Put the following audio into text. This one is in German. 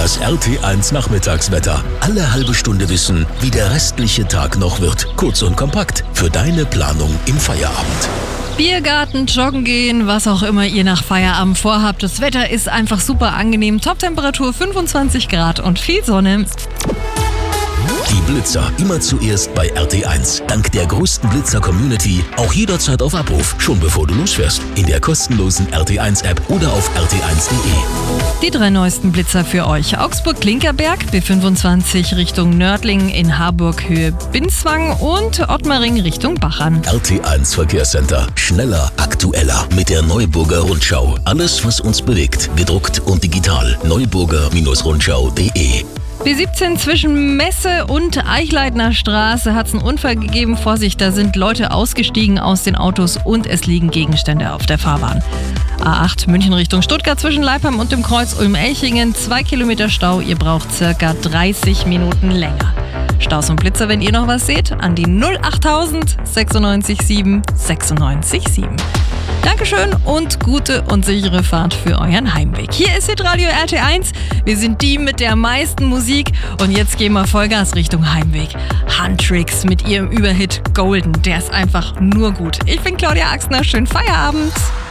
Das RT1 Nachmittagswetter. Alle halbe Stunde wissen, wie der restliche Tag noch wird. Kurz und kompakt für deine Planung im Feierabend. Biergarten, joggen gehen, was auch immer ihr nach Feierabend vorhabt. Das Wetter ist einfach super angenehm. Toptemperatur 25 Grad und viel Sonne. Die Blitzer immer zuerst bei RT1. Dank der größten Blitzer-Community auch jederzeit auf Abruf, schon bevor du losfährst. In der kostenlosen RT1-App oder auf rt1.de. Die 3 neuesten Blitzer für euch. Augsburg-Klinkerberg, B25 Richtung Nördlingen, in Harburg Höhe Binzwang und Ottmaring Richtung Bachern. RT1 Verkehrscenter. Schneller, aktueller. Mit der Neuburger Rundschau. Alles, was uns bewegt. Gedruckt und digital. neuburger-rundschau.de. B17 zwischen Messe und Eichleitner Straße hat es einen Unfall gegeben. Vorsicht, da sind Leute ausgestiegen aus den Autos und es liegen Gegenstände auf der Fahrbahn. A8 München Richtung Stuttgart zwischen Leipheim und dem Kreuz Ulm-Elchingen. 2 Kilometer Stau, ihr braucht circa 30 Minuten länger. Staus und Blitzer, wenn ihr noch was seht, an die 08000 96 7 96 7. Dankeschön und gute und sichere Fahrt für euren Heimweg. Hier ist Hitradio RT1. Wir sind die mit der meisten Musik und jetzt gehen wir Vollgas Richtung Heimweg. Huntrix mit ihrem Überhit Golden, der ist einfach nur gut. Ich bin Claudia Axner, schönen Feierabend.